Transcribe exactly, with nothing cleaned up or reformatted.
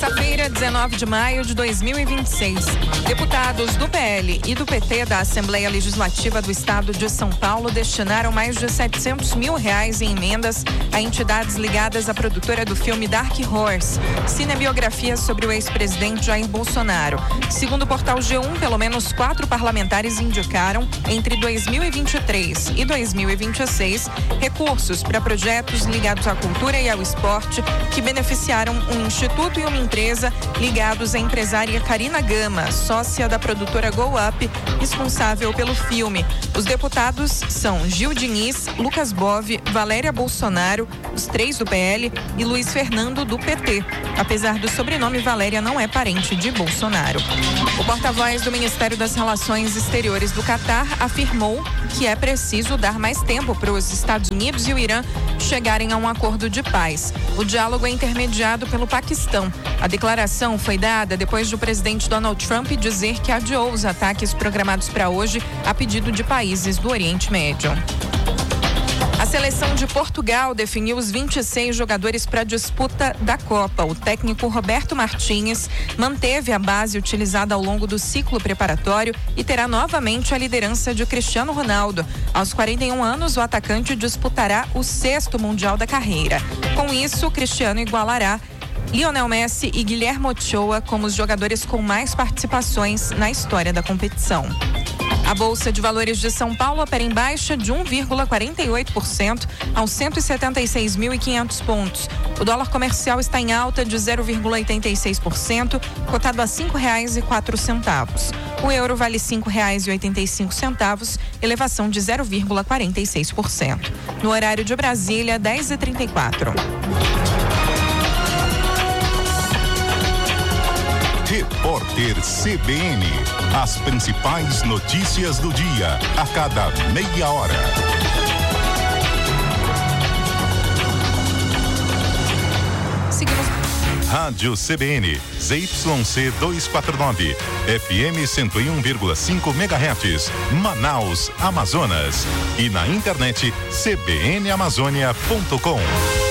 Terça-feira, dezenove de maio de dois mil e vinte e seis. Deputados do P L e do P T da Assembleia Legislativa do Estado de São Paulo destinaram mais de setecentos mil reais em emendas a entidades ligadas à produtora do filme Dark Horse, cinebiografia sobre o ex-presidente Jair Bolsonaro. Segundo o portal G um, pelo menos quatro parlamentares indicaram, entre dois mil e vinte e três e dois mil e vinte e seis, recursos para projetos ligados à cultura e ao esporte que beneficiaram um instituto e uma empresa ligados à empresária Karina Gama, sócia da produtora Go Up, responsável pelo filme. Os deputados são Gil Diniz, Lucas Bove, Valéria Bolsonaro, os três do P L, e Luiz Fernando do P T. Apesar do sobrenome, Valéria não é parente de Bolsonaro. O porta-voz do Ministério das Relações Exteriores do Catar afirmou que é preciso dar mais tempo para os Estados Unidos e o Irã chegarem a um acordo de paz. O diálogo é intermediado pelo Paquistão. A declaração foi dada depois do presidente Donald Trump dizer que adiou os ataques programados para hoje a pedido de países do Oriente Médio. A seleção de Portugal definiu os vinte e seis jogadores para a disputa da Copa. O técnico Roberto Martínez manteve a base utilizada ao longo do ciclo preparatório e terá novamente a liderança de Cristiano Ronaldo. Aos quarenta e um anos, o atacante disputará o sexto Mundial da carreira. Com isso, Cristiano igualará Lionel Messi e Guilherme Ochoa como os jogadores com mais participações na história da competição. A Bolsa de Valores de São Paulo opera em baixa de um vírgula quarenta e oito por cento aos cento e setenta e seis mil e quinhentos pontos. O dólar comercial está em alta de zero vírgula oitenta e seis por cento, cotado a cinco reais e quatro centavos. O euro vale cinco reais e oitenta e cinco centavos, elevação de zero vírgula quarenta e seis por cento. No horário de Brasília, dez e trinta e quatro. Repórter C B N. As principais notícias do dia, a cada meia hora. Seguimos. Rádio C B N, Z Y C duzentos e quarenta e nove, F M cento e um vírgula cinco megahertz, Manaus, Amazonas. E na internet c b n amazônia ponto com.